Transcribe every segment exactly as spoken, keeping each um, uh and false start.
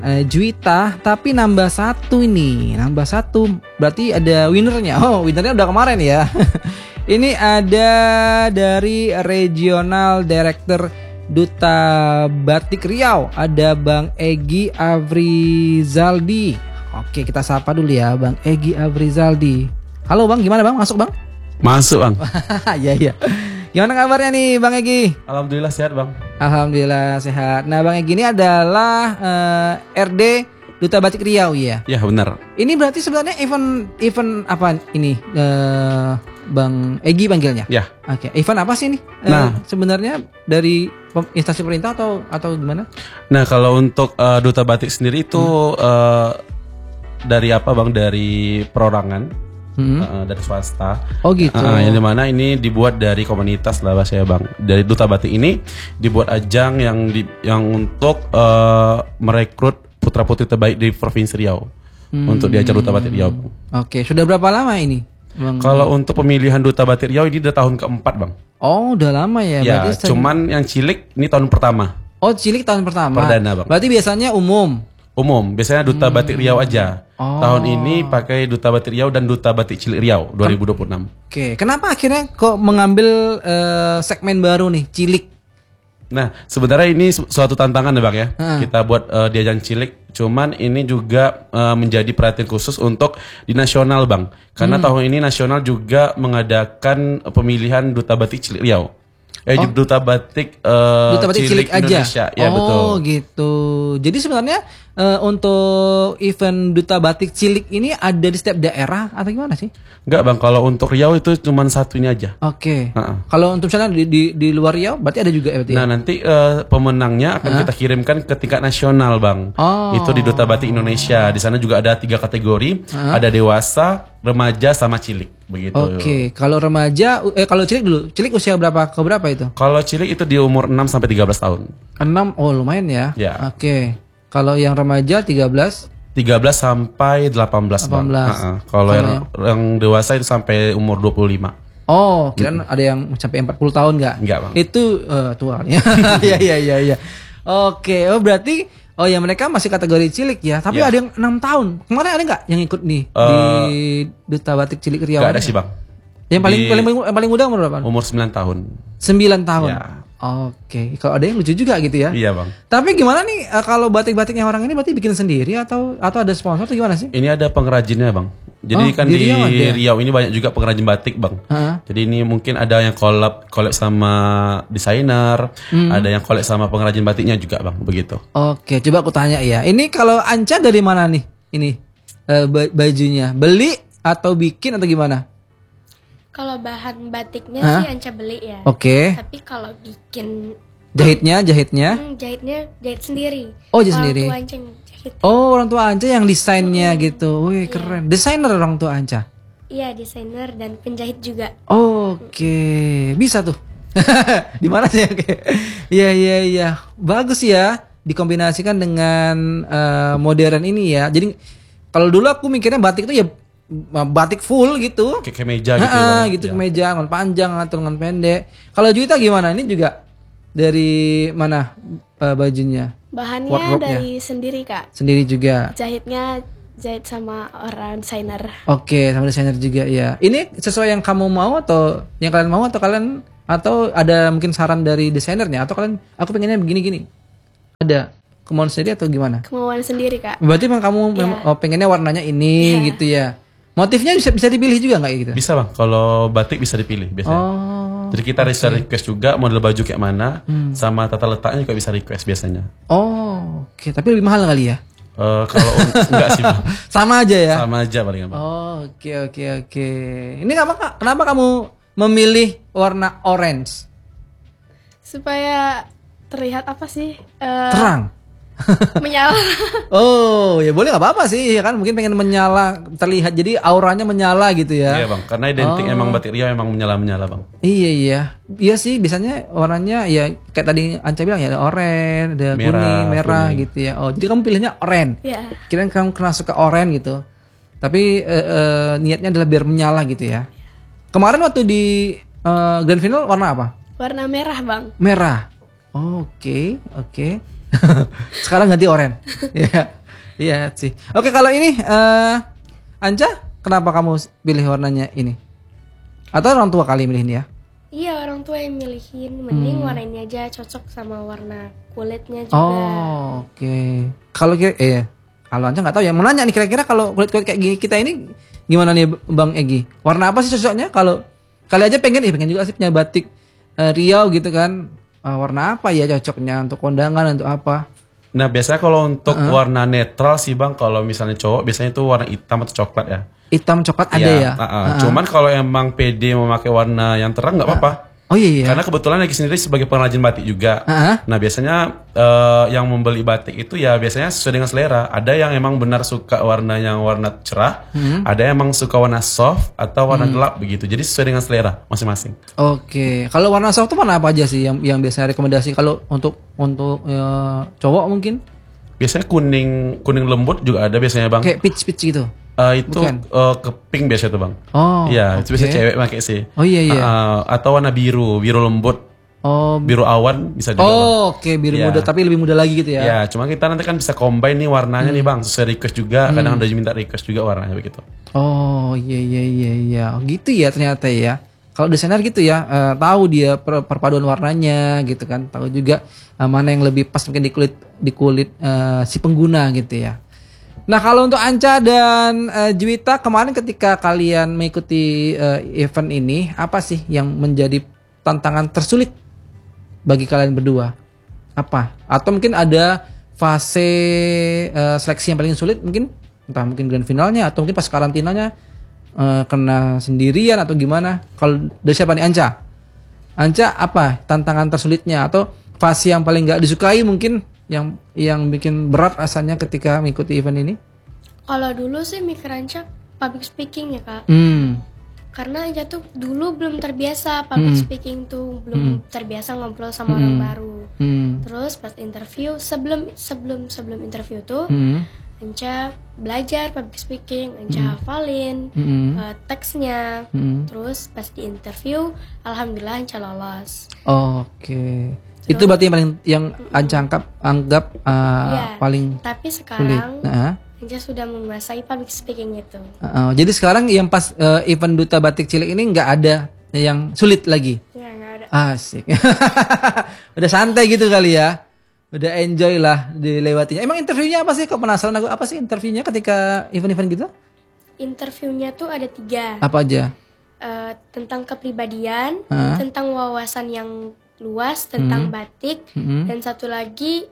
uh, Juwita, tapi nambah satu ini, nambah satu, berarti ada winnernya. Oh, winnernya udah kemarin ya. Ini ada dari Regional Director Duta Batik Riau, ada Bang Egy Afrizaldi. Oke, kita sapa dulu ya, Bang Egy Afrizaldi. Halo Bang, gimana Bang? Masuk Bang? Masuk Bang. Iya iya. Gimana kabarnya nih Bang Egy? Alhamdulillah sehat Bang. Alhamdulillah sehat. Nah Bang Egy ini adalah uh, R D Duta Batik Riau ya? Ya benar. Ini berarti sebenarnya event event apa ini uh, Bang Egy panggilnya? Ya. Oke, okay. Event apa sih ini? Nah, uh, sebenarnya dari instansi pemerintah atau atau gimana? Nah kalau untuk uh, Duta Batik sendiri itu hmm. uh, dari apa Bang? Dari perorangan, hmm. uh, dari swasta. Oh gitu. Uh, yang dimana ini dibuat dari komunitas lah bahasa ya Bang. Dari Duta Batik ini dibuat ajang yang di, yang untuk uh, merekrut putra putri terbaik di Provinsi Riau hmm. untuk di acara Duta Batik Riau. Oke, okay. Sudah berapa lama ini? Bang. Kalau untuk pemilihan Duta Batik Riau ini udah tahun keempat Bang. Oh udah lama ya? Ya, berarti cuman yang cilik ini tahun pertama. Oh cilik tahun pertama. Perdana Bang. Berarti biasanya umum. Umum, biasanya Duta hmm. Batik Riau aja. Oh. Tahun ini pakai Duta Batik Riau dan Duta Batik Cilik Riau dua ribu dua puluh enam. Oke, kenapa akhirnya kok mengambil uh, segmen baru nih, cilik? Nah, sebenarnya ini su- suatu tantangan ya Bang ya. Hmm. Kita buat uh, di ajang cilik, cuman ini juga uh, menjadi perhatian khusus untuk di nasional Bang. Karena hmm. tahun ini nasional juga mengadakan pemilihan Duta Batik Cilik Riau. Eh oh. Duta Batik uh, Duta Batik Cilik, Cilik Indonesia. aja. Ya, oh betul. gitu. Jadi sebenarnya uh, untuk event Duta Batik Cilik ini ada di setiap daerah atau gimana sih? Enggak Bang, kalau untuk Riau itu cuma satu ini aja. Oke. Okay. Uh-uh. Kalau untuk misalnya di, di di luar Riau berarti ada juga ya? Nah nanti uh, pemenangnya akan uh-huh. kita kirimkan ke tingkat nasional Bang. Oh. Itu di Duta Batik Indonesia. Di sana juga ada tiga kategori, uh-huh. ada dewasa, remaja sama cilik begitu. Oke, okay. Kalau remaja eh kalau cilik dulu. Cilik usia berapa ke berapa itu? Kalau cilik itu di umur enam sampai tiga belas tahun. enam oh lumayan ya. Ya. Oke. Okay. Kalau yang remaja tiga belas tiga belas sampai delapan belas, delapan belas. Uh-uh. Kalau yang, yang yang dewasa itu sampai umur dua puluh lima. Oh, kirain hmm. ada yang sampai empat puluh tahun enggak? Enggak, Bang. Itu uh, tuanya. Iya iya iya iya. Oke, oh berarti oh ya mereka masih kategori cilik ya, tapi yeah. ada yang enam tahun. Kemarin ada enggak yang ikut nih uh, di Duta Batik Cilik Riau? Enggak ada sih, Bang. Yang paling, paling paling paling muda umur berapa? Umur sembilan tahun. sembilan tahun. Ya. Oke, kalau ada yang lucu juga gitu ya. Iya Bang. Tapi gimana nih uh, kalau batik-batiknya orang ini berarti bikin sendiri atau atau ada sponsor atau gimana sih? Ini ada pengrajinnya Bang. Jadi oh, kan di, di Riau, Riau ini banyak juga pengrajin batik Bang. Uh-huh. Jadi ini mungkin ada yang collab collab sama desainer, hmm. ada yang collab sama pengrajin batiknya juga Bang, begitu. Oke, coba aku tanya ya. Ini kalau Anca dari mana nih? Ini uh, bajunya beli atau bikin atau gimana? Kalau bahan batiknya Hah? sih Anca beli ya. Oke. Okay. Tapi kalau bikin jahitnya, jahitnya? Hmm, jahitnya jahit sendiri. Oh, jahit sendiri. Orang tua Anca yang jahit. Oh, orang tua Anca yang desainnya hmm. gitu. Wih, iya. keren. Desainer orang tua Anca. Iya, desainer dan penjahit juga. Oh, oke, okay. Bisa tuh. Di mana sih? Iya, iya, iya. Bagus ya. Dikombinasikan dengan uh, modern ini ya. Jadi kalau dulu aku mikirnya batik itu ya batik full gitu, kayak kemeja gitu, ha, ya, gitu ya. Kemeja, lengan panjang atau lengan pendek. Kalau Juwita gimana? Ini juga dari mana uh, bajunya? Bahannya dari sendiri Kak. Sendiri juga. Jahitnya jahit sama orang desainer. Oke, sama desainer juga ya. Ini sesuai yang kamu mau atau yang kalian mau atau kalian atau ada mungkin saran dari desainernya atau kalian aku pengennya begini-gini? Ada kemauan sendiri atau gimana? Kemauan sendiri Kak. Berarti memang kamu ya. memang, oh, pengennya warnanya ini ya. Gitu ya. Motifnya bisa bisa dipilih juga nggak gitu? Bisa Bang, kalau batik bisa dipilih biasanya. Oh, jadi kita bisa okay. request juga model baju kayak mana, hmm. sama tata letaknya juga bisa request biasanya. Oh, oke. Okay. Tapi lebih mahal kali ya? Uh, kalau enggak sih Bang. Sama aja ya? Sama aja paling Bang. Oh, oke okay, oke okay, oke. Okay. Ini kenapa kenapa kamu memilih warna orange? Supaya terlihat apa sih? Uh, Terang. Menyala. Oh ya boleh nggak apa-apa sih ya kan, mungkin pengen menyala terlihat jadi auranya menyala gitu ya. Iya Bang, karena identik oh. emang batik Riau emang menyala-menyala Bang. Iya iya iya sih, biasanya warnanya ya kayak tadi Anca bilang ya ada oranye, ada merah, kuning, merah kuning. Gitu ya. Oh jadi kamu pilihnya oranye. Iya. Kirain kamu kena suka oranye gitu. Tapi uh, uh, niatnya adalah biar menyala gitu ya. Kemarin waktu di uh, grand final warna apa? Warna merah Bang. Merah. Oke oh, oke. Okay, okay. Sekarang ganti oranye. Iya. Iya sih. Oke, kalau ini eh Anca, kenapa kamu pilih warnanya ini? Atau orang tua kali milihin ya? Iya, orang tua yang milihin. Mending Hmm. warna ini aja cocok sama warna kulitnya juga. Oh, oke. Okay. Kalau kira eh kalau Anca nggak tahu ya. Mau nanya nih kira-kira kalau kulit-kulit kayak gini kita ini gimana nih Bang Egi? Warna apa sih cocoknya? Kalau kali aja pengen, eh pengen juga sih punya batik eh, Riau gitu kan. Eh, warna apa ya cocoknya untuk kondangan, untuk apa? Nah biasanya kalau untuk Uh-huh. warna netral sih bang, kalau misalnya cowok biasanya itu warna hitam atau coklat ya. Hitam coklat ada ya? uh-uh. Uh-uh. Cuman kalau emang pede memakai warna yang terang nggak apa-apa. Oh iya iya. Karena kebetulan lagi sendiri sebagai pengrajin batik juga. Uh-huh. Nah biasanya eh, yang membeli batik itu ya biasanya sesuai dengan selera. Ada yang emang benar suka warna yang warna cerah, Hmm. ada yang emang suka warna soft atau warna gelap begitu. Jadi sesuai dengan selera masing-masing. Oke, kalau warna soft itu warna apa aja sih yang yang biasanya rekomendasi kalau untuk untuk eh, cowok mungkin? Biasanya kuning kuning lembut juga ada biasanya bang. Kayak peach peach gitu. Eh, itu Bukan. eh, ke pink biasa tuh bang. Oh. Iya, itu biasa oke. cewek pakai sih. Oh iya iya. Eh, atau warna biru, biru lembut, Oh. biru awan bisa juga. Bang. Oh, oke, biru Iya. muda tapi lebih muda lagi gitu ya. Ya, cuma kita nanti kan bisa combine nih warnanya nih bang, sesuai request juga. Kadang ada yang minta request juga warnanya begitu. Oh, iya iya iya iya. Oh, gitu ya ternyata ya. Kalau desainer gitu ya, eh, tahu dia per- perpaduan warnanya gitu kan. Tahu juga eh, mana yang lebih pas mungkin di kulit di kulit eh, si pengguna gitu ya. Nah, kalau untuk Anca dan eh, Juwita kemarin ketika kalian mengikuti eh, event ini, apa sih yang menjadi tantangan tersulit bagi kalian berdua? Apa? Atau mungkin ada fase eh, seleksi yang paling sulit mungkin? Entah mungkin grand finalnya atau mungkin pas karantinanya eh, kena sendirian atau gimana? Kalau dari siapa nih Anca? Anca apa tantangan tersulitnya atau fase yang paling nggak disukai mungkin yang yang bikin berat rasanya ketika mengikuti event ini? Kalau dulu sih mikir Anca public speaking ya kak. Hmm. Karena Anca tuh dulu belum terbiasa public Hmm. speaking tuh, belum terbiasa ngobrol sama Hmm. orang baru. Hmm. Terus pas interview, sebelum sebelum sebelum interview tuh, Hmm. Anca belajar public speaking, Anca hafalin Hmm. eh, teksnya. Hmm. Terus pas di interview, alhamdulillah Anca lolos. Oke. Itu berarti yang paling yang Anca anggap anggap uh, Iya. paling Tapi sulit. sekarang Nah, Anca sudah menguasai public speaking itu. uh, jadi sekarang yang pas uh, event Duta Batik Cilik ini nggak ada yang sulit lagi. Ya nggak ada. Asik. Udah santai gitu kali ya. Udah enjoy lah dilewatinya. Emang interviewnya apa sih? Kok penasaran aku apa sih interviewnya ketika event-event gitu? Interviewnya tuh ada tiga. Apa aja? Eh, tentang kepribadian, Hah? tentang wawasan yang luas tentang batik, Hmm. dan satu lagi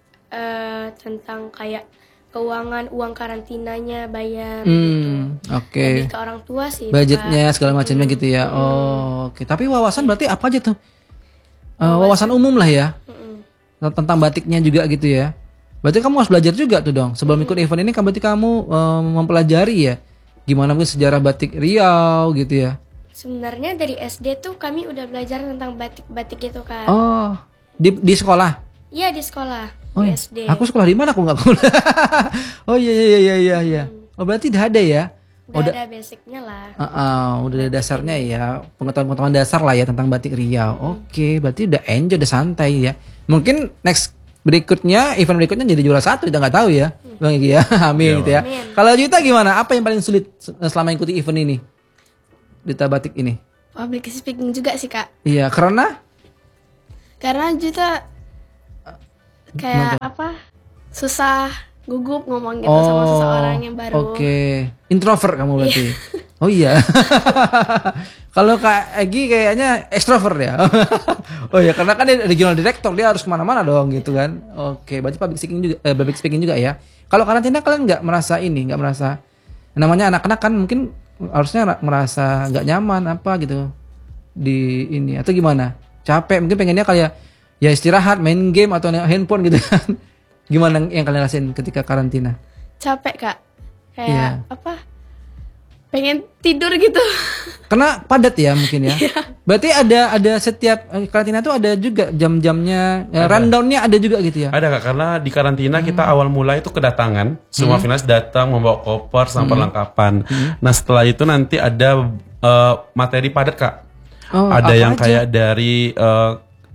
eh, tentang kayak keuangan, uang karantinanya bayar Hmm, gitu. oke. Lebih ke orang tua sih. itu, Budgetnya Kak. segala macamnya gitu ya. Oh, oke. Tapi wawasan berarti apa aja tuh? Eh, wawasan umum lah ya. Mm-mm. Tentang batiknya juga gitu ya. Berarti kamu harus belajar juga tuh dong. Sebelum ikut event ini kan berarti kamu eh, mempelajari ya. Gimana mungkin sejarah batik Riau gitu ya. Sebenarnya dari S D tuh kami udah belajar tentang batik-batik itu kan. Oh, di di sekolah. Iya di sekolah, Oh, di iya. S D. Aku sekolah di mana aku nggak kuliah. Oh iya iya iya iya iya. Oh berarti udah ada ya. udah ada basicnya lah. Ah, ah, udah ada dasarnya ya, pengetahuan-pengetahuan dasar lah ya tentang batik Riau. Oke, berarti udah enjoy, udah santai ya. Mungkin next berikutnya, event berikutnya jadi juara satu, kita nggak tahu ya, Bang Egi ya. Amin gitu ya. Amin. Kalau Juta gimana? Apa yang paling sulit selama ikuti event ini? Duta Batik ini? Public speaking juga sih kak. Iya, karena Karena Juta kayak apa? Susah gugup ngomong gitu sama seseorang yang baru. Oke, introvert kamu berarti. Oh iya. Kalau Kak Egi kayaknya extrovert ya. Oh iya, karena kan dia regional director, dia harus kemana-mana dong gitu kan. Oke, berarti public speaking juga, eh, public speaking juga ya. Kalau karantina kalian nggak merasa ini, nggak merasa, namanya anak-anak kan mungkin harusnya ra- merasa nggak nyaman apa gitu di ini atau gimana? Capek, mungkin pengennya kayak ya istirahat, main game atau handphone gitu kan. Gimana yang kalian rasain ketika karantina? Capek kak. Kayak Iya. apa? Pengen tidur gitu. Karena padat ya mungkin ya. Berarti ada ada setiap eh, karantina itu ada juga jam-jamnya, ya, rundownnya ada juga gitu ya. Ada kak, karena di karantina kita awal mulai itu kedatangan, semua finalis datang membawa koper sama perlengkapan. Nah setelah itu nanti ada eh, materi padat kak. Oh, ada apa yang aja? kayak dari eh,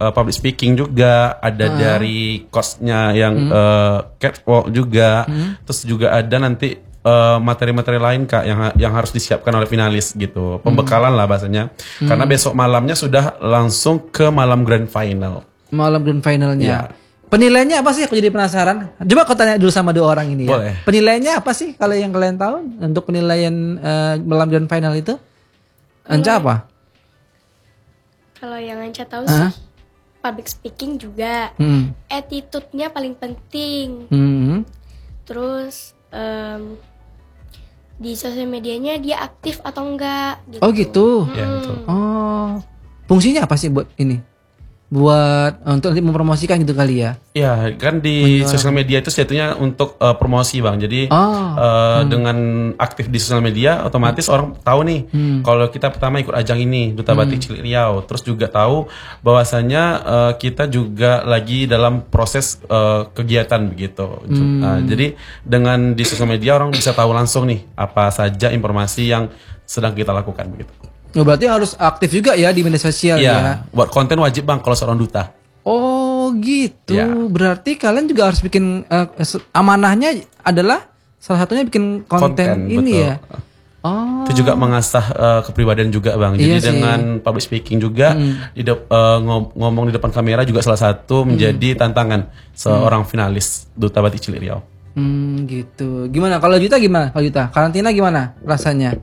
uh, public speaking juga, ada Ah. dari coachnya yang uh, catwalk juga, terus juga ada nanti uh, materi-materi lain Kak yang yang harus disiapkan oleh finalis gitu, pembekalan lah bahasanya, karena besok malamnya sudah langsung ke malam grand final. Malam grand finalnya. Iya. Penilaiannya apa sih? Aku jadi penasaran. Coba kau tanya dulu sama dua orang ini ya. Boleh. Penilaiannya apa sih kalau yang kalian tahu untuk penilaian eh, malam grand final itu? Anca apa? Kalau yang Anca tahu Hah? sih public speaking juga. Hmm. Attitude-nya paling penting. Hmm. Terus em, di sosial medianya dia aktif atau enggak gitu. Oh gitu. Ya betul. Oh. Fungsinya apa sih buat ini? Buat untuk nanti mempromosikan gitu kali ya. Ya kan di sosial media itu sejatinya untuk uh, promosi Bang. Jadi Oh. uh, dengan aktif di sosial media otomatis orang tahu nih kalau kita pertama ikut ajang ini Duta Batik Cilik Riau. Terus juga tahu bahwasanya uh, kita juga lagi dalam proses uh, kegiatan begitu. Uh, jadi dengan di sosial media orang bisa tahu langsung nih apa saja informasi yang sedang kita lakukan begitu. Oh, berarti harus aktif juga ya di media sosial ya. Ya, buat konten wajib Bang kalau seorang duta. Oh gitu. Ya. Berarti kalian juga harus bikin eh, se- amanahnya adalah salah satunya bikin konten, Konten, ini betul. ya. Oh. Itu juga mengasah uh, kepribadian juga Bang. Jadi Iya sih. dengan public speaking juga di de- uh, ngom- ngomong di depan kamera juga salah satu menjadi tantangan seorang finalis Duta Batik Cilik Riau. Hmm gitu. Gimana kalau Juta gimana? Kalau Juta karantina gimana rasanya?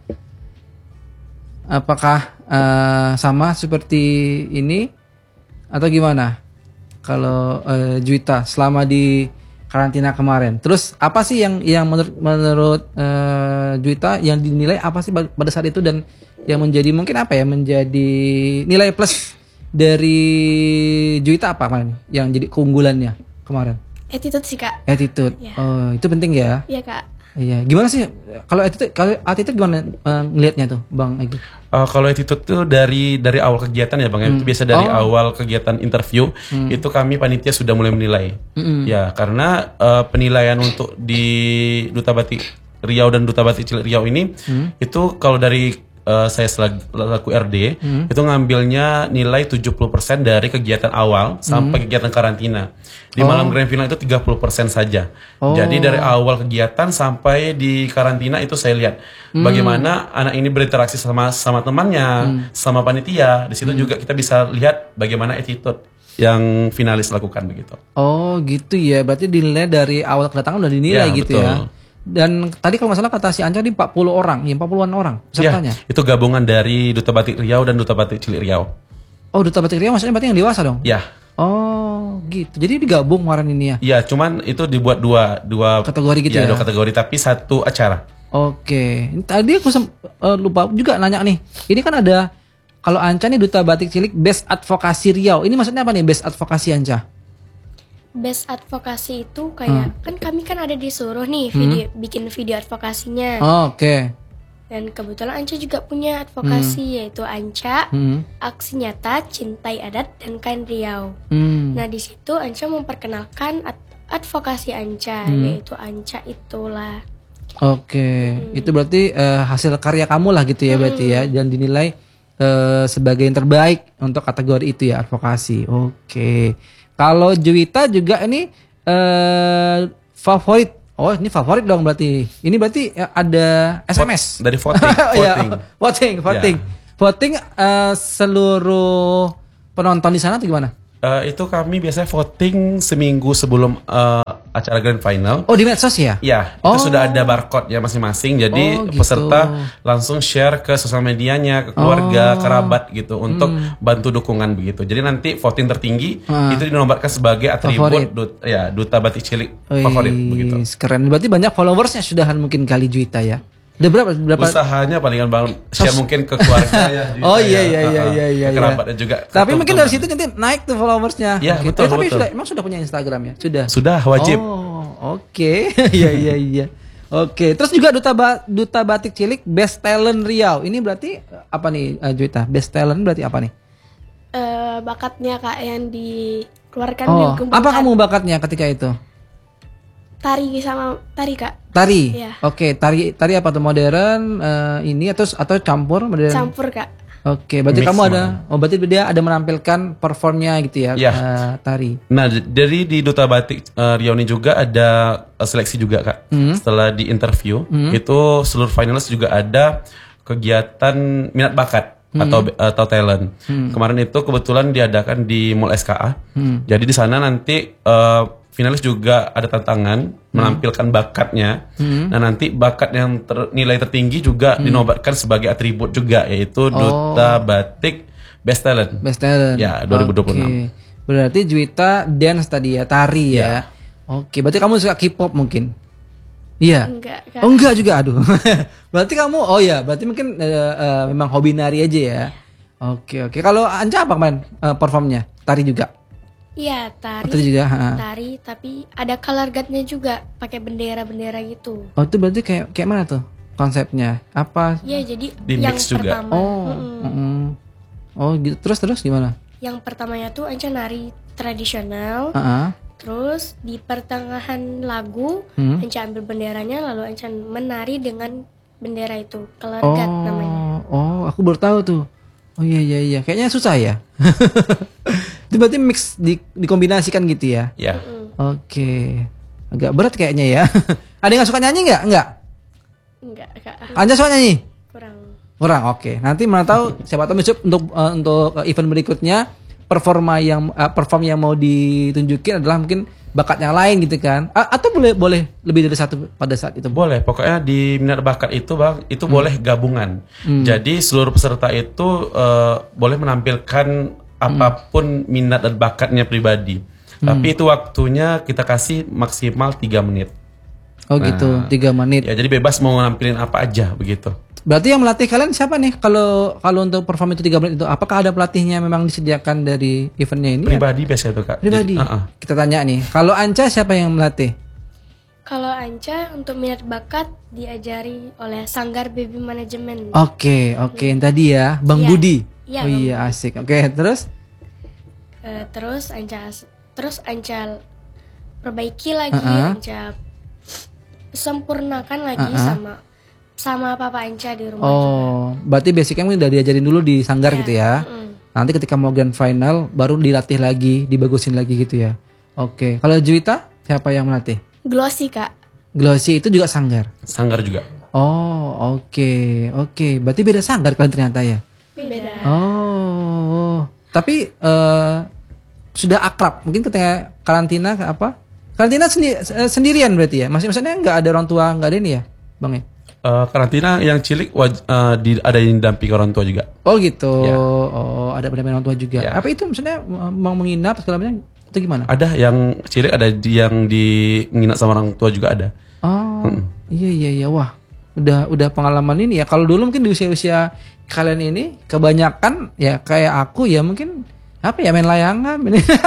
Apakah eh, sama seperti ini atau gimana? Kalau eh, Juita selama di karantina kemarin. Terus apa sih yang yang menurut menurut eh, Juita yang dinilai apa sih pada saat itu dan yang menjadi mungkin apa ya menjadi nilai plus dari Juita apa kemarin yang jadi keunggulannya kemarin? Attitude sih Kak. Attitude. Ya. Oh, itu penting ya. Iya Kak. Iya, gimana sih kalau attitude kalau attitude gimana eh, ngelihatnya tuh, Bang Egy? Uh, kalau attitude itu dari dari awal kegiatan ya Bang. ya. Itu biasa dari Oh. awal kegiatan interview itu kami panitia sudah mulai menilai. Mm-mm. Ya karena uh, penilaian untuk di Duta Batik Riau dan Duta Batik Cilik Riau ini itu kalau dari uh, saya selag- selaku R D itu ngambilnya nilai tujuh puluh persen dari kegiatan awal sampai kegiatan karantina. Di malam grand final itu tiga puluh persen saja. Oh. Jadi dari awal kegiatan sampai di karantina itu saya lihat bagaimana anak ini berinteraksi sama sama temannya, sama panitia. Di situ juga kita bisa lihat bagaimana attitude yang finalis lakukan begitu. Oh, gitu ya. Berarti dinilai dari awal kedatangan udah dinilai Ya, gitu betul. ya. Dan tadi kalau nggak salah kata si Anca di empat puluh orang, ya empat puluhan orang Ya, pesertanya. itu gabungan dari Duta Batik Riau dan Duta Batik Cilik Riau. Oh, Duta Batik Riau maksudnya berarti yang dewasa dong? Ya, Oh, gitu. Jadi digabung kemarin ini ya. ya cuman itu dibuat dua dua Kategori gitu ya? dua kategori tapi satu acara. Oke. Tadi aku sem- eh, lupa juga nanya nih. Ini kan ada kalau Anca nih Duta Batik Cilik Best Advokasi Riau. Ini maksudnya apa nih Best Advokasi Anca? Best advokasi itu kayak kan kami kan ada disuruh nih video bikin video advokasinya. Oh, oke. Dan kebetulan Anca juga punya advokasi yaitu Anca Hmm. Aksi Nyata Cintai Adat dan Kain Riau. Hmm. Nah di situ Anca memperkenalkan ad- advokasi Anca yaitu Anca itulah. Oke, itu berarti eh, hasil karya kamu lah gitu ya berarti ya dan dinilai eh, sebagai yang terbaik untuk kategori itu ya advokasi. Oke. Kalau Juwita juga ini eh, favorit. Oh, ini favorit dong berarti. Ini berarti eh, ada S M S. Dari voting, Iya, voting. voting, voting. Voting eh, seluruh penonton di sana atau gimana? Eh, itu kami biasanya voting seminggu sebelum eh, acara grand final. Oh, di medsos ya? Ya, Oh. itu sudah ada barcode ya masing-masing. Jadi Oh, gitu. peserta langsung share ke sosial medianya, ke keluarga, Oh. kerabat gitu untuk bantu dukungan begitu. Jadi nanti voting tertinggi itu dinobatkan sebagai atribut Favorit. dut- ya Duta Batik Cilik Wih, favorit begitu. keren. Berarti banyak followersnya sudah mungkin kali Juwita ya. Udah berapa? Berapa? Usahanya palingan bang share mungkin ke keluarga ya. Oh Juwita iya ya. iya iya Ha-ha. iya iya. Ke kerabatnya juga. Tapi ke mungkin teman-teman. dari situ nanti naik tuh followersnya. Iya, Gitu. betul, Eh, tapi betul. sudah emang sudah punya Instagram ya? Sudah. Sudah wajib. Oh, oke. Iya iya iya. Oke, terus juga Duta ba- Duta Batik Cilik Best Talent Riau. Ini berarti eh, apa nih uh, Juwita? Best Talent berarti apa nih? Eh, bakatnya Kak yang dikeluarkan Oh, dikembangkan. apa kamu bakatnya ketika itu? Tari sama tari Kak. Tari. Iya. Oke, tari tari apa tuh modern eh, ini atau atau campur modern? Campur Kak. Oke, berarti Mix kamu ada, semua. oh berarti dia ada menampilkan performnya gitu ya, Iya. eh, tari. Nah, d- dari di Duta Batik eh, Riau ini juga ada eh, seleksi juga Kak. Setelah di interview, itu seluruh finalis juga ada kegiatan minat bakat atau atau talent. Kemarin itu kebetulan diadakan di Mall S K A. Jadi di sana nanti eh, finalis juga ada tantangan menampilkan bakatnya. Nah, nanti bakat yang ter- nilai tertinggi juga dinobatkan sebagai atribut juga, yaitu Duta Batik Best Talent. Best talent. Ya, dua ribu dua puluh enam. Oke. Berarti Juwita dance tadi ya, tari ya. Oke, berarti kamu suka K-pop mungkin? Iya. Enggak, Kak. Oh enggak juga, aduh. Berarti kamu, oh ya, berarti mungkin eh, eh, memang hobi nari aja ya. Oke oke. Kalau Anca apa kemarin eh, performnya? Tari juga? Iya, Oh, tari. tari juga. ha. Tari, tapi ada color guardnya juga, pakai bendera-bendera gitu. Oh itu berarti kayak kayak mana tuh konsepnya? Apa? Iya, jadi Di yang mix juga. pertama. Oh, mm-mm. mm-mm. oh gitu. Terus terus gimana? Yang pertamanya tuh Anca nari tradisional. Heeh. Terus di pertengahan lagu Hmm. Anca ambil benderanya, lalu Anca menari dengan bendera itu, color Oh, guard namanya. oh, aku baru tahu tuh. Oh iya iya iya, kayaknya susah ya. Itu berarti mix di, dikombinasikan gitu ya. Ya. Oke, agak berat kayaknya ya. Ada yang nggak suka nyanyi nggak? Nggak. Enggak, Kak. Anda suka nyanyi? Kurang. Kurang. Oke, nanti mana tahu siapa tahu besok untuk eh, untuk eh, event berikutnya performa yang eh, perform yang mau ditunjukin adalah mungkin bakat yang lain gitu kan? A- atau boleh boleh lebih dari satu pada saat itu? Boleh, pokoknya di minat bakat itu bang, itu boleh gabungan. Jadi seluruh peserta itu eh, boleh menampilkan apapun minat dan bakatnya pribadi. Tapi itu waktunya kita kasih maksimal tiga menit. Oh gitu, tiga menit. Ya, jadi bebas mau nampilin apa aja begitu. Berarti yang melatih kalian siapa nih? Kalau kalau untuk perform itu tiga menit itu, apakah ada pelatihnya memang disediakan dari eventnya ini? Pribadi biasanya itu Kak. Pribadi. Jadi, uh-uh. Kita tanya nih. Kalau Anca siapa yang melatih? Kalau Anca untuk minat bakat diajari oleh Sanggar Baby Management. Oke, oke. Yang tadi ya, Bang Iya. Budi. Iya, oh Bang iya, asik. Oke, terus? Eh, terus Anca terus Anca perbaiki lagi, Uh-uh. Anca sempurnakan lagi Uh-uh. sama sama Papa Anca di rumah juga. Oh, berarti basicnya mungkin udah diajarin dulu di sanggar Iya. gitu ya. Mm. Nanti ketika mau grand final baru dilatih lagi, dibagusin lagi gitu ya. Oke. Kalau Juwita siapa yang melatih? Glossy, Kak. Glossy itu juga sanggar. Sanggar juga. Oh, oke. Oke, berarti beda sanggar kalian ternyata ya. Beda. Oh. Tapi eh sudah akrab. Mungkin ketika karantina ke apa? Karantina sendi- eh, sendirian berarti ya. Masih maksudnya nggak ada orang tua, nggak ada ini ya, Bang ya? Eh, karantina yang cilik waj- eh, di- ada yang dampingi orang tua juga. Oh gitu. Ya. Oh, ada pendampingan orang tua juga. Ya. Apa itu maksudnya mau menginap segala macam itu gimana? Ada yang cilik, ada di- yang di nginap sama orang tua juga ada. Oh, iya iya iya. Wah, udah udah pengalaman ini ya. Kalau dulu mungkin di usia-usia kalian ini kebanyakan ya kayak aku ya mungkin apa ya main layangan.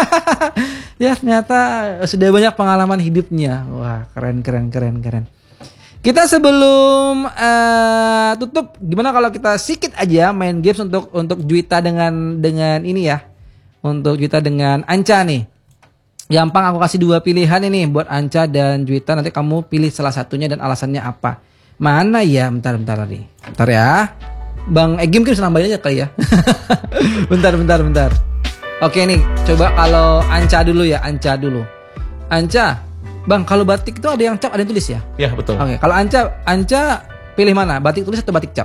Ya ternyata sudah banyak pengalaman hidupnya. Wah, keren keren keren keren. Kita sebelum eh, tutup, gimana kalau kita sedikit aja main games untuk untuk Juwita dengan dengan ini ya, untuk Juwita dengan Anca nih. Gampang, aku kasih dua pilihan ini buat Anca dan Juwita. Nanti kamu pilih salah satunya dan alasannya apa. Mana ya? Bentar bentar nih. Bentar ya. Bang Egim mungkin bisa nambahin aja kali ya. bentar bentar bentar. Oke nih, coba kalau Anca dulu ya, Anca dulu. Anca. Bang, kalau batik itu ada yang cap, ada yang tulis ya? Ya betul. Oke, kalau Anca, Anca pilih mana? Batik tulis atau batik cap?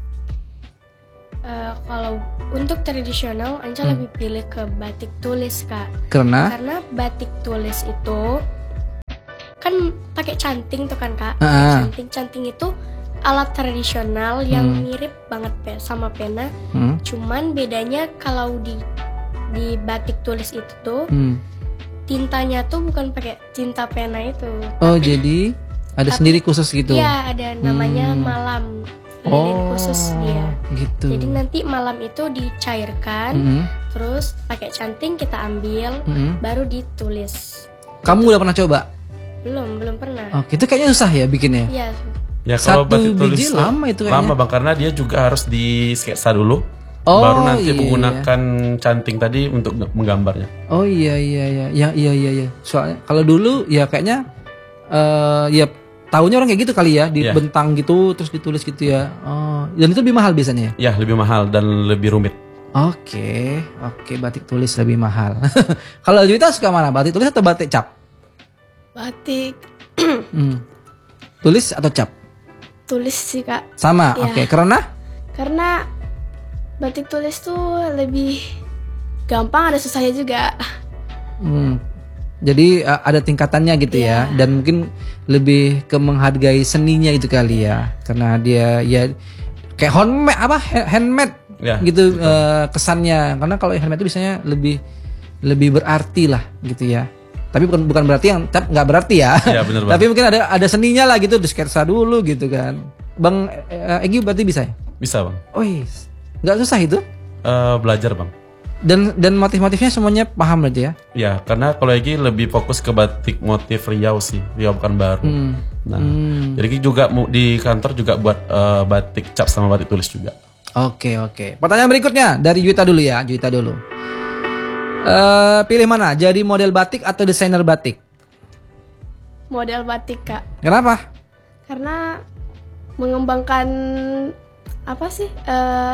Eh, kalau untuk tradisional, Anca Hmm. lebih pilih ke batik tulis, Kak. Karena Karena batik tulis itu kan pakai canting tuh kan, Kak. Ah. Pakai canting, canting itu alat tradisional yang Hmm. mirip banget pe- sama pena. hmm, Cuman bedanya kalau di di batik tulis itu tuh hmm. tintanya tuh bukan pakai tinta pena itu. Oh, tapi- jadi ada tapi- sendiri khusus gitu. Iya, ada namanya Hmm. malam. Lilin Oh, khusus dia. gitu. Jadi nanti malam itu dicairkan, Hmm, terus pakai canting kita ambil, hmm. baru ditulis. Kamu udah pernah coba? Belum, belum pernah. Oke, itu kayaknya susah ya bikinnya. Iya. Ya kalau Satu batik tulis biji tuh lama itu kayaknya. lama bang, karena dia juga harus di sketsa dulu. Oh, baru nanti iya. menggunakan canting tadi untuk menggambarnya. Oh iya iya iya ya iya iya iya. Soalnya kalau dulu ya kayaknya eh ya tahunya orang kayak gitu kali ya, Iya. dibentang gitu terus ditulis gitu ya. Oh dan itu lebih mahal biasanya. Ya, lebih mahal dan lebih rumit. Oke, oke batik tulis lebih mahal. Kalau Juwita suka mana? Batik tulis atau batik cap? Batik Hmm. Tulis atau cap? tulis sih Kak. Sama. Ya. Oke, karena Karena batik tulis tuh lebih gampang, ada susahnya juga. hmm, jadi uh, ada tingkatannya gitu ya, Iya. dan mungkin lebih ke menghargai seninya itu kali ya, karena dia ya kayak handmade apa ha- handmade Ya, gitu uh, kesannya. Karena kalau handmade itu biasanya lebih lebih berarti lah gitu ya. Tapi bukan bukan berarti yang cap nggak berarti ya. Iya, bener banget. Tapi mungkin ada ada seninya lah gitu, di sketsa dulu gitu kan. Bang uh, Egi berarti bisa ya? Bisa bang. Oh nggak susah itu. Eh, belajar bang. Dan dan motif-motifnya semuanya paham berarti ya? Ya, karena kalau Egi lebih fokus ke batik motif Riau sih, Riau bukan baru. Hmm. Nah, Hmm. jadi Egi juga mu- di kantor juga buat eh, batik cap sama batik tulis juga. Oke oke. Pertanyaan berikutnya dari Juwita dulu ya, Juwita dulu. Eh pilih mana? Jadi model batik atau desainer batik? Model batik Kak. Kenapa? Karena mengembangkan apa sih eh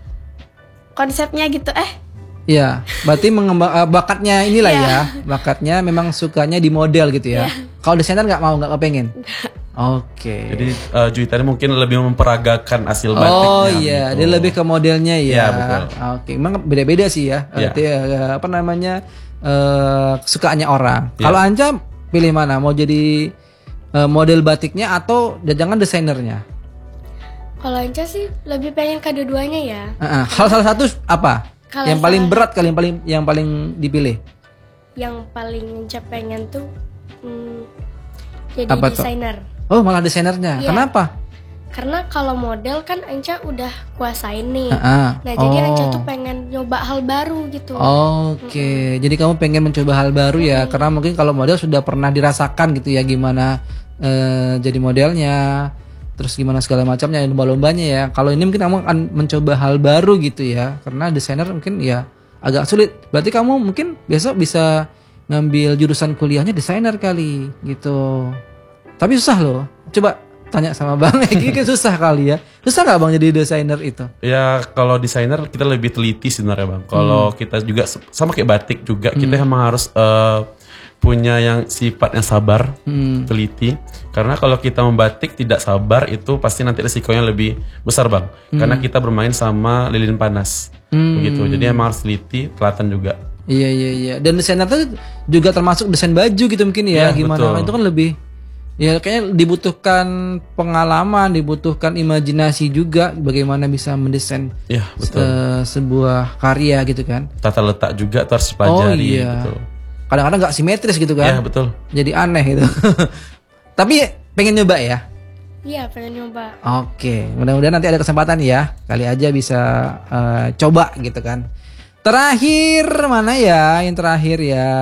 konsepnya gitu. Eh Iya, berarti mengembang eh, bakatnya inilah Iya. ya, bakatnya memang sukanya di model gitu ya. Kalau desainer nggak mau, nggak kepengen. Oke. Jadi eh, Juwita ini mungkin lebih memperagakan hasil batiknya. Oh iya, gitu. dia lebih ke modelnya ya. Iya, betul. Oke, memang beda-beda sih ya. Iya. Arti, eh, apa namanya eh kesukaannya orang. Iya. Kalau Anja pilih mana? Mau jadi eh, model batiknya atau jangan desainernya? kalau Anca sih lebih pengen ke dua-duanya ya. Uh-uh. Hal salah satu apa? Kalau yang paling salah- berat kali yang paling yang paling dipilih. Yang paling Anca pengen tuh hmm, jadi Apa tuh? desainer. Oh, malah desainernya. Iya. Kenapa? Karena kalau model kan Anca udah kuasain nih. Uh-uh. Nah jadi Oh. Anca tuh pengen nyoba hal baru gitu. Oke, jadi kamu pengen mencoba hal baru ya, karena mungkin kalau model sudah pernah dirasakan gitu ya, gimana eh, jadi modelnya, terus gimana segala macamnya, lomba-lombanya ya. Kalau ini mungkin kamu akan mencoba hal baru gitu ya, karena desainer mungkin ya agak sulit. Berarti kamu mungkin besok bisa ngambil jurusan kuliahnya desainer kali gitu. Tapi susah loh. Coba tanya sama Bang Egi, kan susah kali ya. Susah nggak Bang jadi desainer itu? Ya kalau desainer kita lebih teliti sebenarnya bang. Kalau kita juga se- sama kayak batik juga kita emang harus eh, punya yang sifatnya sabar, Hmm. teliti. Karena kalau kita membatik tidak sabar itu pasti nanti resikonya lebih besar bang. Karena kita bermain sama lilin panas, Hmm. begitu. Jadi emang harus teliti, telaten juga. Iya iya iya. Dan desainer itu juga termasuk desain baju gitu mungkin ya. Iya, Gimana betul. itu kan lebih ya kayaknya dibutuhkan pengalaman, dibutuhkan imajinasi juga bagaimana bisa mendesain Ya betul. eh, sebuah karya gitu kan. Tata letak juga tuh harus Oh dipelajari. iya. Gitu. Kadang-kadang nggak simetris gitu Ya kan. betul. Jadi aneh gitu. Tapi pengen nyoba ya. Iya pengen nyoba. Oke, mudah-mudahan nanti ada kesempatan ya. Kali aja bisa eh, coba gitu kan. Terakhir mana ya? Yang terakhir ya.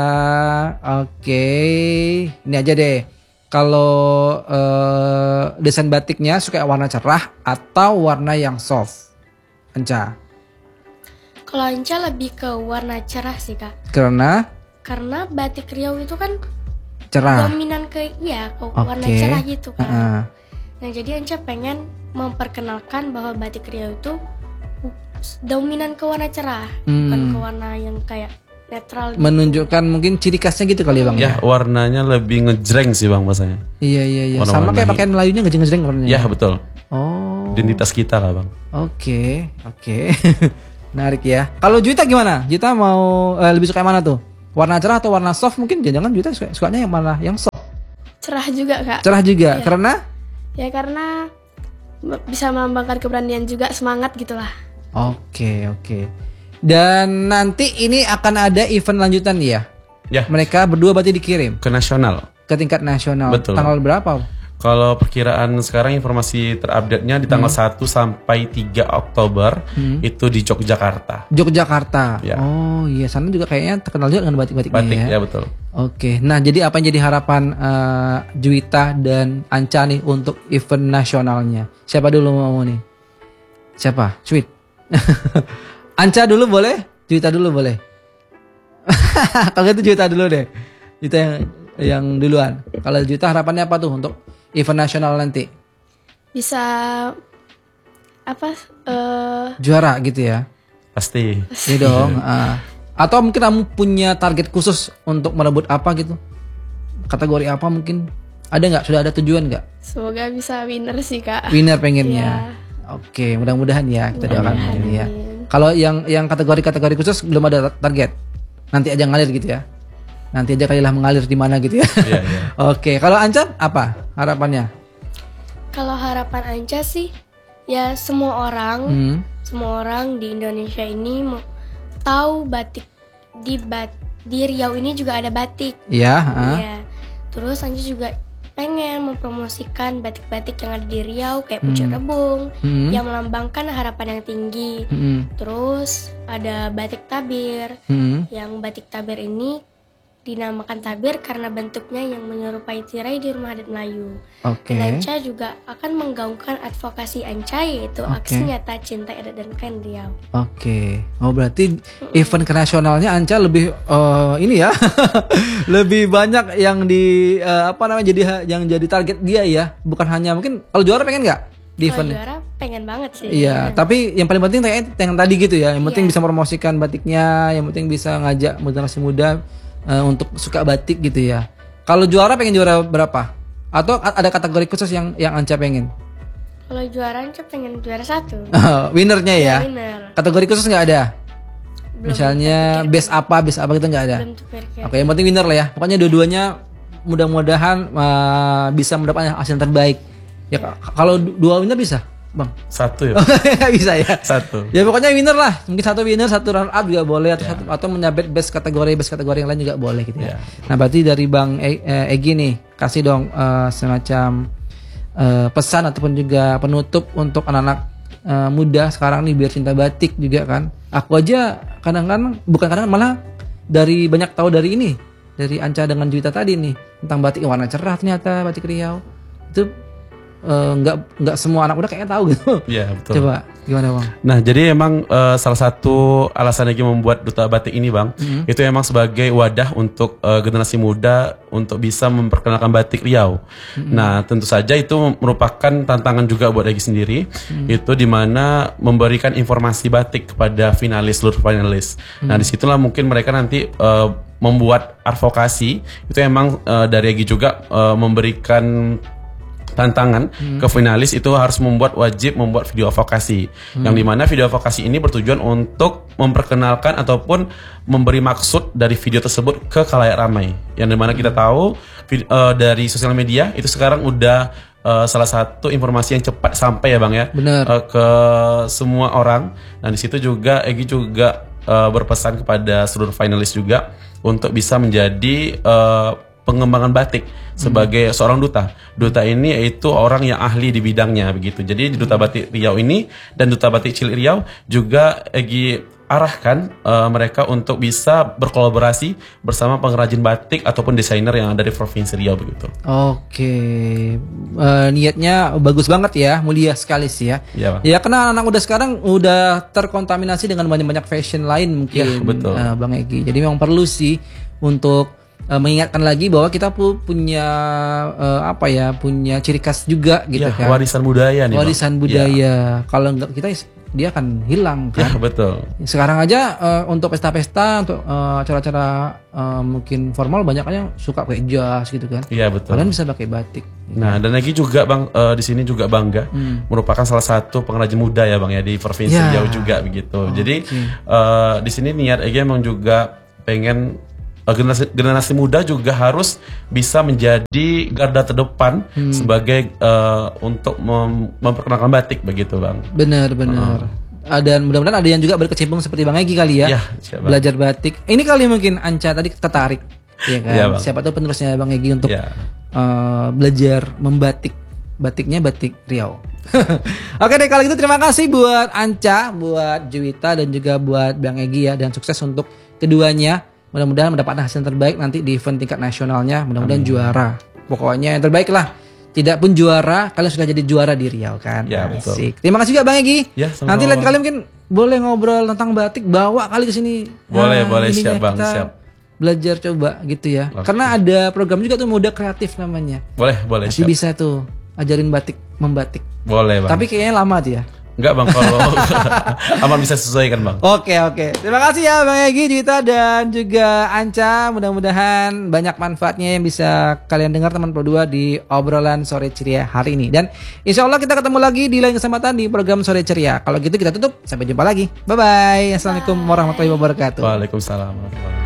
Oke, ini aja deh. Kalau eh, desain batiknya suka warna cerah atau warna yang soft? Enca. Kalau Anca lebih ke warna cerah sih Kak. Karena Karena batik Riau itu kan cerah. dominan ke iya ke Oke. warna cerah gitu kan. Heeh. Nah jadi Anca pengen memperkenalkan bahwa batik Riau itu dominan ke warna cerah, bukan Hmm. ke warna yang kayak netral. gitu. Menunjukkan mungkin ciri khasnya gitu kali ya bang. Ya warnanya lebih ngejreng sih bang bahasanya. Iya iya iya. Warna-warna Sama kayak ini. pakaian Melayunya ngejeng-ngejeng warnanya. Ya betul. Oh. Identitas kita lah bang. Oke, oke. Menarik ya. Kalau Juwita gimana? Juwita mau eh, lebih suka yang mana tuh? Warna cerah atau warna soft mungkin? Jangan-jangan Juwita suka, sukanya yang mana? Yang soft. Cerah juga Kak. Cerah juga. Iya. Karena Ya karena m- bisa melambangkan keberanian juga, semangat gitulah. Oke, oke. Dan nanti ini akan ada event lanjutan ya. Ya Mereka berdua berarti dikirim ke nasional. ke tingkat nasional. Betul. Tanggal berapa? Kalau perkiraan sekarang informasi terupdate-nya di tanggal Hmm. satu sampai tiga Oktober itu di Yogyakarta. Yogyakarta. Ya. Oh iya, sana juga kayaknya terkenal juga dengan batik-batiknya Batik ya. ya betul. Oke, nah jadi apa yang jadi harapan eh, Juwita dan Anca nih untuk event nasionalnya? Siapa dulu mau nih? Siapa? Sweet. Anca dulu boleh? Juwita dulu boleh? Kalau gitu Juwita dulu deh. Juwita yang yang duluan. Kalau Juwita harapannya apa tuh untuk event nasional nanti? Bisa apa eh Juara gitu ya. Pasti. Iya dong. ah. Atau mungkin kamu punya target khusus untuk merebut apa gitu? Kategori apa mungkin? Ada nggak? Sudah ada tujuan nggak? semoga bisa winner sih Kak. Winner pengennya. Iya. Oke, mudah-mudahan ya kita doakan Mudah-mudahan, ini ya. amin. Kalau yang yang kategori-kategori khusus belum ada target. Nanti aja ngalir gitu ya. Nanti aja kalilah mengalir di mana gitu ya. Iya, iya. Oke, kalau Anca apa harapannya? Kalau harapan Anca sih ya semua orang, Hmm. semua orang di Indonesia ini mau tahu batik di bat di Riau ini juga ada batik. Iya, ah. Ya. Terus Anca juga pengen mempromosikan batik-batik yang ada di Riau kayak Pucuk Rebung Hmm. yang melambangkan harapan yang tinggi. Hmm. Terus ada batik tabir, Hmm. yang batik tabir ini dinamakan tabir karena bentuknya yang menyerupai tirai di rumah adat Melayu. Oke. Dan Anca juga akan menggaungkan advokasi Anca yaitu Oke. aksi nyata cinta adat dan kain Riau. Oke. Oh berarti event ke nasionalnya Anca lebih eh, ini ya. Lebih banyak yang di eh, apa namanya jadi yang jadi target dia ya. Bukan hanya mungkin kalau juara pengen nggak di Kalau event? juara pengen banget sih. Iya, tapi yang paling penting kayak yang tadi gitu ya. Yang penting Iya. bisa promosikan batiknya, yang penting bisa ngajak generasi muda eh, untuk suka batik gitu ya. Kalau juara pengen juara berapa? Atau a- ada kategori khusus yang yang Anca pengen? Kalau juara Anca pengen juara satu. Winnernya ya. Winner. Kategori khusus nggak ada. Belum Misalnya terpikir. best apa, best apa gitu nggak ada. Belum terpikir. Oke, yang penting winner lah ya. Pokoknya dua-duanya mudah-mudahan eh, bisa mendapatkan hasil terbaik. Ya k- kalau du- dua winner bisa, Bang. Satu ya. Nggak bisa ya. Satu. Ya pokoknya winner lah. Mungkin satu winner, satu runner up juga boleh atau Ya. satu atau menyabet best kategori, best kategori yang lain juga boleh gitu ya. Ya. Nah, berarti dari Bang E- eh, Egi nih, kasih dong eh, semacam eh, pesan ataupun juga penutup untuk anak-anak eh, muda sekarang nih biar cinta batik juga kan. Aku aja kadang-kadang bukan kadang malah dari banyak tahu dari ini, dari Anca dengan Juwita tadi nih tentang batik yang warna cerah ternyata batik Riau. Itu eh, nggak nggak semua anak muda kayaknya tahu gitu. Iya, betul. Coba gimana Bang? Nah, jadi emang eh, salah satu alasan lagi membuat Duta Batik ini, Bang, itu emang sebagai wadah untuk eh, generasi muda untuk bisa memperkenalkan batik Riau. Nah, tentu saja itu merupakan tantangan juga buat Egi sendiri, itu dimana memberikan informasi batik kepada finalis, seluruh finalis. Nah, disitulah mungkin mereka nanti eh, membuat advokasi, itu emang eh, dari Egi juga eh, memberikan tantangan ke finalis itu harus membuat wajib membuat video advokasi yang dimana video advokasi ini bertujuan untuk memperkenalkan ataupun memberi maksud dari video tersebut ke khalayak ramai yang dimana kita tahu vid- eh, dari sosial media itu sekarang udah eh, salah satu informasi yang cepat sampai ya Bang ya. Benar. Eh, ke semua orang. Nah di situ juga Egi juga eh, berpesan kepada seluruh finalis juga untuk bisa menjadi eh, pengembangan batik sebagai seorang duta. Duta ini yaitu orang yang ahli di bidangnya begitu. Jadi di Duta Batik Riau ini dan Duta Batik Cilik Riau juga Egi arahkan eh, mereka untuk bisa berkolaborasi bersama pengrajin batik ataupun desainer yang ada di Provinsi Riau begitu. Oke, Eh, niatnya bagus banget ya, mulia sekali sih ya. Iya, Bang. Ya karena anak muda sekarang udah terkontaminasi dengan banyak-banyak fashion lain mungkin, Ya, betul. eh, Bang Egi. Jadi memang perlu sih untuk eh, mengingatkan lagi bahwa kita pu- punya eh, apa ya, punya ciri khas juga gitu Ya, kan. warisan budaya nih, Bang. Warisan Ya. budaya. Kalau enggak kita dia akan hilang Ya, kan. betul. Sekarang aja eh, untuk pesta-pesta, untuk eh, acara-acara eh, mungkin formal banyak yang suka pakai jas gitu kan. Iya, betul. Kalian bisa pakai batik. Nah, dan lagi juga Bang eh, di sini juga bangga merupakan salah satu pengrajin muda ya Bang ya di Provinsi Ya. Riau juga begitu. Jadi eh, di sini niat Egi emang juga pengen eh, generasi, generasi muda juga harus bisa menjadi garda terdepan sebagai eh, untuk mem- memperkenalkan batik begitu Bang. Benar, benar. Ah, Dan mudah-mudahan ada yang juga berkecimpung seperti Bang Egi kali ya. Ya, siap, Bang. Belajar batik. Ini kali mungkin Anca tadi tertarik. Iya kan? Iya, Bang. Siapa tahu penerusnya Bang Egi untuk Ya. eh, belajar membatik. Batiknya batik Riau. Oke deh kalau gitu terima kasih buat Anca, buat Juwita dan juga buat Bang Egi ya, dan sukses untuk keduanya. Mudah-mudahan mendapatkan hasil terbaik nanti di event tingkat nasionalnya. Mudah-mudahan juara. Pokoknya yang terbaik lah. Tidak pun juara, kalian sudah jadi juara di Riau kan. Ya, betul. Asik. Terima kasih juga Bang Egi. Ya, sama-sama, nanti lain Bang. kali mungkin boleh ngobrol tentang batik, bawa kali ke sini. Boleh, Nah, boleh, ininya siap, Bang, kita siap. Belajar coba gitu ya. Oke. Karena ada program juga tuh Muda Kreatif namanya. Boleh, boleh. Masih siap. bisa tuh ajarin batik, membatik. Boleh Bang. Tapi kayaknya lama tuh ya. Enggak bang, kalau aman bisa sesuaikan bang. Oke oke, terima kasih ya Bang Egi, Juwita dan juga Anca. Mudah-mudahan banyak manfaatnya yang bisa kalian dengar teman Pro dua di obrolan Sore Ceria hari ini. Dan insya Allah kita ketemu lagi di lain kesempatan di program Sore Ceria. Kalau gitu kita tutup, sampai jumpa lagi. Bye bye. Assalamualaikum warahmatullahi wabarakatuh. Waalaikumsalam warahmatullahi wabarakatuh.